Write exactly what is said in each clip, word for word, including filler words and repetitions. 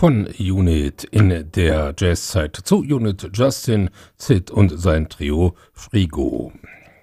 von Unit in der Jazzzeit zu Unit Justin, Sid und sein Trio Frigo.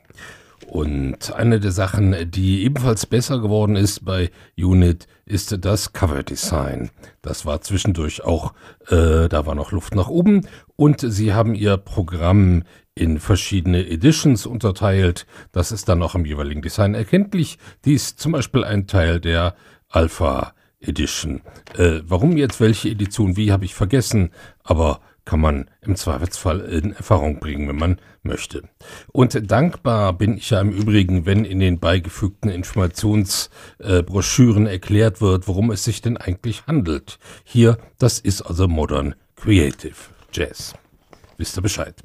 Und eine der Sachen, die ebenfalls besser geworden ist bei Unit, ist das Coverdesign. Das war zwischendurch auch, äh, da war noch Luft nach oben, und sie haben ihr Programm in verschiedene Editions unterteilt. Das ist dann auch im jeweiligen Design erkenntlich. Dies zum Beispiel ein Teil der Alpha Edition. Äh, warum jetzt welche Edition, wie, habe ich vergessen, aber kann man im Zweifelsfall in Erfahrung bringen, wenn man möchte. Und dankbar bin ich ja im Übrigen, wenn in den beigefügten Informationsbroschüren äh, erklärt wird, worum es sich denn eigentlich handelt. Hier, das ist also Modern Creative Jazz. Wisst ihr Bescheid?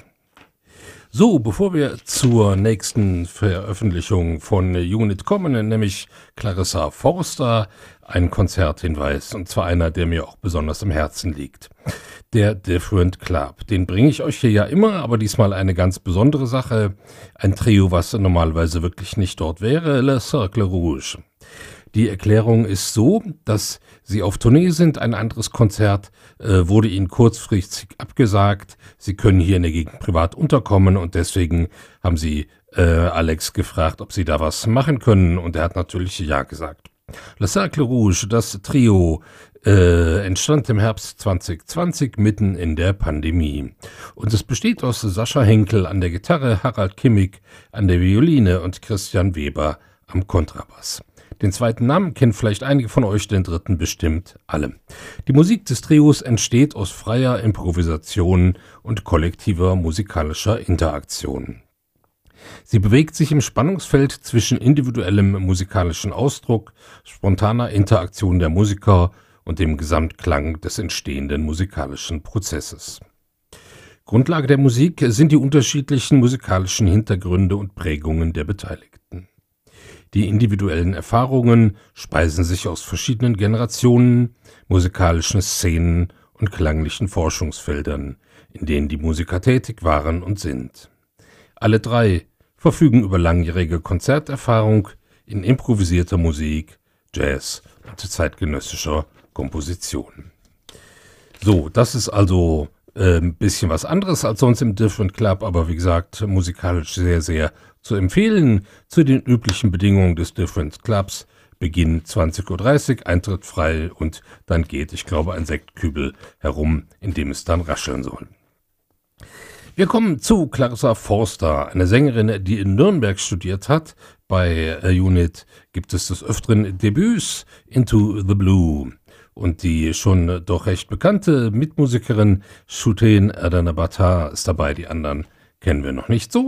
So, bevor wir zur nächsten Veröffentlichung von Unit kommen, nämlich Clarissa Forster, ein Konzerthinweis, und zwar einer, der mir auch besonders am Herzen liegt. Der Different Club, den bringe ich euch hier ja immer, aber diesmal eine ganz besondere Sache. Ein Trio, was normalerweise wirklich nicht dort wäre, Le Cercle Rouge. Die Erklärung ist so, dass sie auf Tournee sind. Ein anderes Konzert äh, wurde ihnen kurzfristig abgesagt. Sie können hier in der Gegend privat unterkommen und deswegen haben sie äh, Alex gefragt, ob sie da was machen können, und er hat natürlich ja gesagt. Le Cercle Rouge, das Trio, äh, entstand im Herbst zwanzig zwanzig mitten in der Pandemie. Und es besteht aus Sascha Henkel an der Gitarre, Harald Kimmig an der Violine und Christian Weber am Kontrabass. Den zweiten Namen kennen vielleicht einige von euch, den dritten bestimmt alle. Die Musik des Trios entsteht aus freier Improvisation und kollektiver musikalischer Interaktion. Sie bewegt sich im Spannungsfeld zwischen individuellem musikalischen Ausdruck, spontaner Interaktion der Musiker und dem Gesamtklang des entstehenden musikalischen Prozesses. Grundlage der Musik sind die unterschiedlichen musikalischen Hintergründe und Prägungen der Beteiligten. Die individuellen Erfahrungen speisen sich aus verschiedenen Generationen, musikalischen Szenen und klanglichen Forschungsfeldern, in denen die Musiker tätig waren und sind. Alle drei verfügen über langjährige Konzerterfahrung in improvisierter Musik, Jazz und zeitgenössischer Komposition. So, das ist also äh, ein bisschen was anderes als sonst im Different Club, aber wie gesagt, musikalisch sehr, sehr zu empfehlen. Zu den üblichen Bedingungen des Different Clubs: Beginn zwanzig Uhr dreißig, Eintritt frei, und dann geht, ich glaube, ein Sektkübel herum, in dem es dann rascheln soll. Wir kommen zu Clarissa Forster, eine Sängerin, die in Nürnberg studiert hat. Bei Unit gibt es des Öfteren Debüts, Into the Blue. Und die schon doch recht bekannte Mitmusikerin Shooten Adanabata ist dabei, die anderen kennen wir noch nicht so.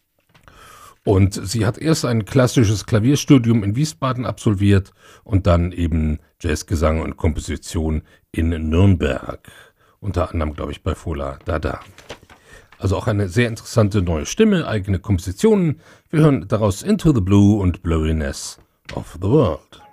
Und sie hat erst ein klassisches Klavierstudium in Wiesbaden absolviert und dann eben Jazzgesang und Komposition in Nürnberg. Unter anderem, glaube ich, bei Fola Dada. Also auch eine sehr interessante neue Stimme, eigene Kompositionen. Wir hören daraus Into the Blue und Blowiness of the World.